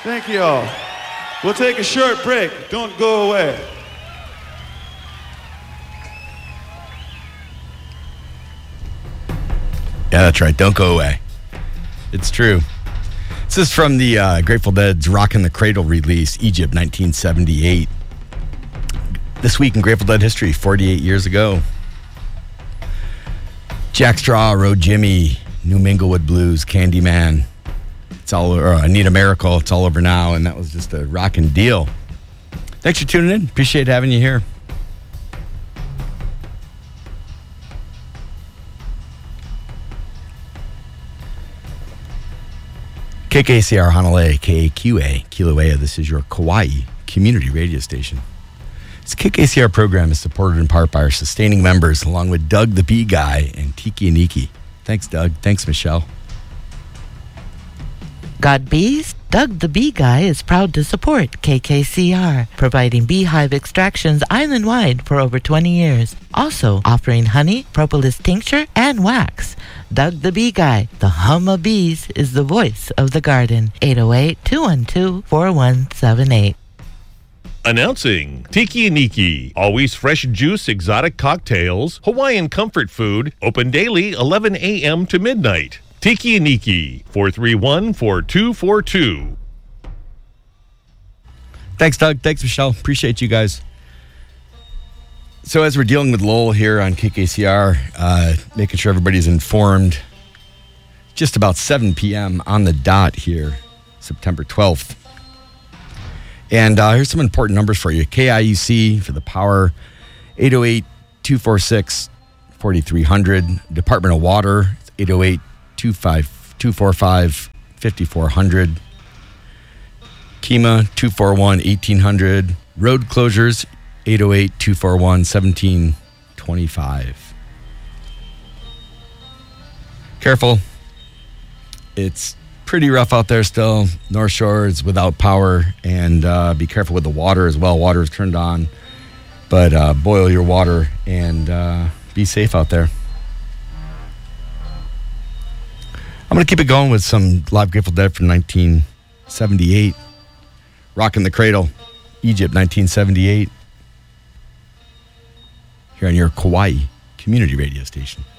Thank you all. We'll take a short break. Don't go away. Yeah, that's right. Don't go away. It's true. This is from the Grateful Dead's Rockin' the Cradle release, Egypt, 1978. This week in Grateful Dead history, 48 years ago. Jack Straw wrote Jimmy, New Minglewood Blues, Candyman. It's all over. I Need a Miracle. It's all over now, and that was just a rockin' deal. Thanks for tuning in. Appreciate having you here. KKCR Honolulu, KQA, Kilauea. This is your Kauai community radio station. This KKCR program is supported in part by our sustaining members, along with Doug the Bee Guy and Tiki Aniki. Thanks, Doug. Thanks, Michelle. Got bees? Doug the Bee Guy is proud to support KKCR, providing beehive extractions island-wide for over 20 years. Also offering honey, propolis tincture, and wax. Doug the Bee Guy, the hum of bees, is the voice of the garden. 808-212-4178. Announcing Tiki Aniki, always fresh juice, exotic cocktails, Hawaiian comfort food, open daily 11 a.m. to midnight. Tiki Aniki, 431-4242. Thanks, Doug. Thanks, Michelle. Appreciate you guys. So as we're dealing with Lowell here on KKCR, making sure everybody's informed, just about 7 p.m. on the dot here, September 12th. And here's some important numbers for you. KIUC for the power, 808-246-4300. Department of Water, 808-245-5400. KEMA, 241-1800. Road closures, 808-241-1725. Careful. It's pretty rough out there still. North Shore is without power, and be careful with the water as well. Water is turned on, but boil your water and be safe out there. I'm going to keep it going with some live Grateful Dead from 1978. Rockin' the Cradle, Egypt, 1978. Here on your Kauai community radio station.